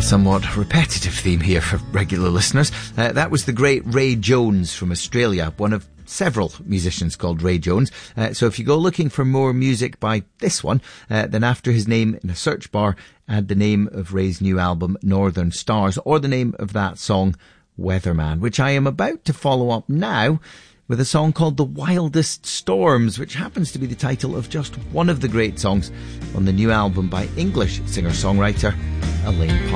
Somewhat repetitive theme here for regular listeners. That was the great Ray Jones from Australia, one of several musicians called Ray Jones. So if you go looking for more music by this one, then after his name in a search bar, add the name of Ray's new album, Northern Stars, or the name of that song, Weatherman, which I am about to follow up now with a song called The Wildest Storms, which happens to be the title of just one of the great songs on the new album by English singer-songwriter Elaine Parsons.